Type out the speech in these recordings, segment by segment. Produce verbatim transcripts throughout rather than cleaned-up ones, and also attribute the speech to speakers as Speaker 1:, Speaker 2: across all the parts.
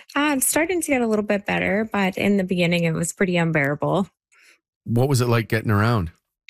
Speaker 1: Uh, it's starting to get a little bit better, but in the beginning, it was pretty unbearable.
Speaker 2: What was it like getting around?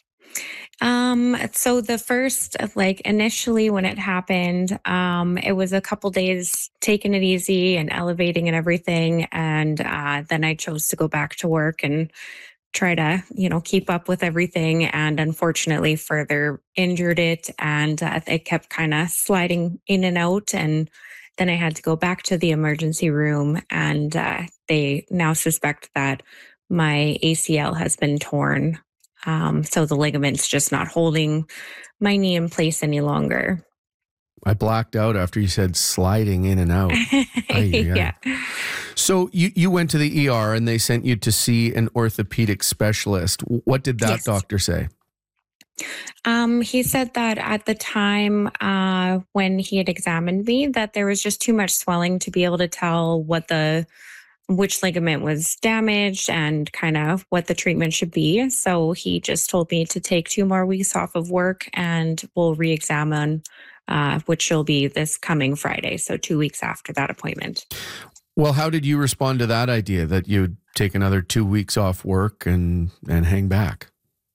Speaker 1: Um, so the first, uh, like initially when it happened, um, it was a couple days taking it easy and elevating and everything. And uh, then I chose to go back to work and try to, you know, keep up with everything. And unfortunately, further injured it. And uh, it kept kind of sliding in and out. And then I had to go back to the emergency room. And uh, they now suspect that my A C L has been torn. Um, so the ligament's just not holding my knee in place any longer.
Speaker 2: I blacked out after you said sliding in and out. Ay, ay,
Speaker 1: Yeah.
Speaker 2: ay. So you, you went to the E R and they sent you to see an orthopedic specialist. What did that
Speaker 1: Yes.
Speaker 2: doctor say?
Speaker 1: Um, he said that at the time uh, when he had examined me, that there was just too much swelling to be able to tell what the which ligament was damaged and kind of what the treatment should be. So he just told me to take two more weeks off of work and we'll re-examine, uh, which will be this coming Friday. So two weeks after that appointment.
Speaker 2: Well, how did you respond to that idea that you'd take another two weeks off work and, and hang back?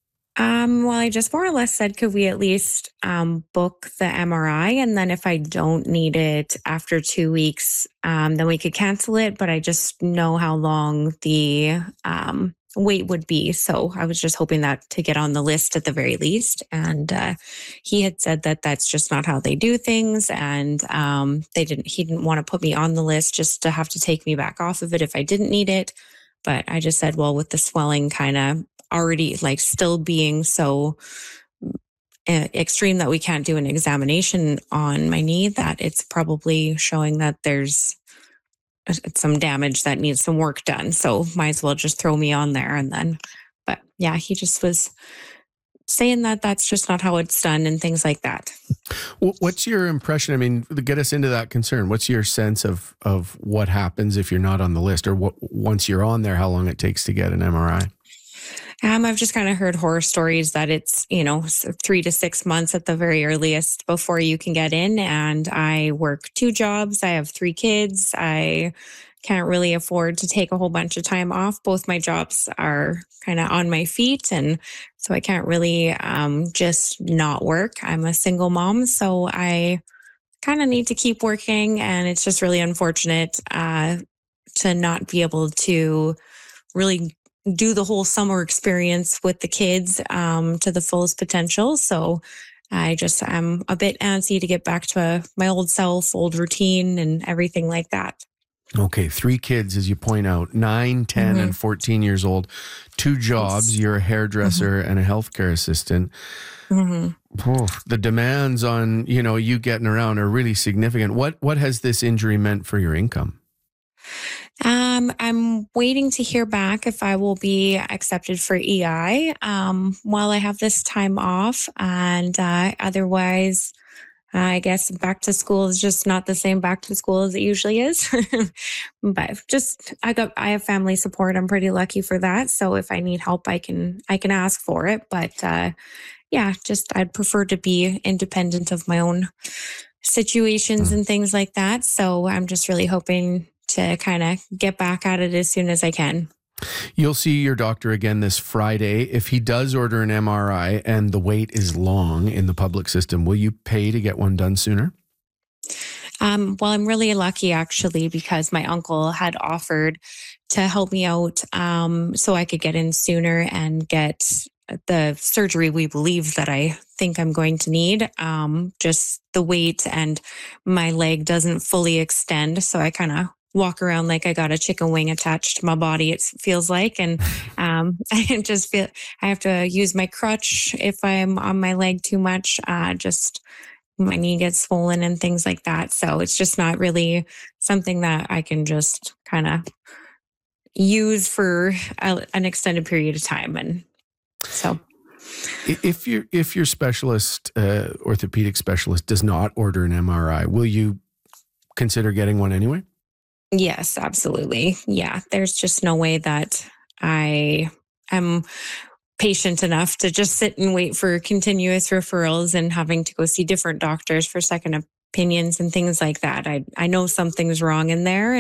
Speaker 1: Um, well, I just more or less said, could we at least um, book the M R I? And then if I don't need it after two weeks, um, then we could cancel it. But I just know how long the um, wait would be. So I was just hoping that to get on the list at the very least. And uh, he had said that that's just not how they do things. And um, they didn't, he didn't want to put me on the list just to have to take me back off of it if I didn't need it. But I just said, well, with the swelling kind of already like still being so uh, extreme that we can't do an examination on my knee, that it's probably showing that there's uh, some damage that needs some work done. So might as well just throw me on there. And then, but yeah, he just was saying that that's just not how it's done and things like that.
Speaker 2: What's your impression? I mean, to get us into that concern, what's your sense of, of what happens if you're not on the list, or what, once you're on there, how long it takes to get an M R I?
Speaker 1: Um, I've just kind of heard horror stories that it's, you know, three to six months at the very earliest before you can get in. And I work two jobs. I have three kids. I can't really afford to take a whole bunch of time off. Both my jobs are kind of on my feet. And so I can't really um, just not work. I'm a single mom. So I kind of need to keep working. And it's just really unfortunate uh, to not be able to really do the whole summer experience with the kids um, to the fullest potential. So I just am a bit antsy to get back to my old self, old routine and everything like that.
Speaker 2: Okay, three kids, as you point out, nine, ten,
Speaker 1: Mm-hmm.
Speaker 2: and fourteen years old, two jobs, you're a hairdresser and a healthcare assistant.
Speaker 1: Mm-hmm.
Speaker 2: Oh, the demands on, you know, you getting around are really significant. What what has this injury meant for your income?
Speaker 1: Um, I'm waiting to hear back if I will be accepted for E I um, while I have this time off. And uh, otherwise, I guess back to school is just not the same back to school as it usually is. But just I got I have family support. I'm pretty lucky for that. So if I need help, I can I can ask for it. But uh, yeah, just I'd prefer to be independent of my own situations and things like that. So I'm just really hoping to kind of get back at it as soon as I can.
Speaker 2: You'll see your doctor again this Friday. If he does order an M R I and the wait is long in the public system, will you pay to get one done sooner?
Speaker 1: Um, well, I'm really lucky actually because my uncle had offered to help me out um, so I could get in sooner and get the surgery we believe that I think I'm going to need. Um, just the weight and my leg doesn't fully extend. So I kind of walk around like I got a chicken wing attached to my body, it feels like. And um, I just feel I have to use my crutch if I'm on my leg too much. Uh, just my knee gets swollen and things like that. So it's just not really something that I can just kind of use for a, an extended period of time. And so
Speaker 2: if your if your specialist, uh, orthopedic specialist, does not order an M R I, will you consider getting one anyway?
Speaker 1: yes, absolutely. Yeah, there's just no way that I am patient enough to just sit and wait for continuous referrals and having to go see different doctors for second opinions and things like that. I I know something's wrong in there.